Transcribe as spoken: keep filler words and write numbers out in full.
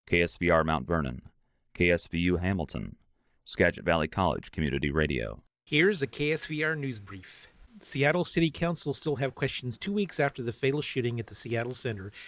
K S V R Mount Vernon, K S V U Hamilton, Skagit Valley College Community Radio. Here's a K S V R news brief. Seattle City Council still have questions two weeks after the fatal shooting at the Seattle Center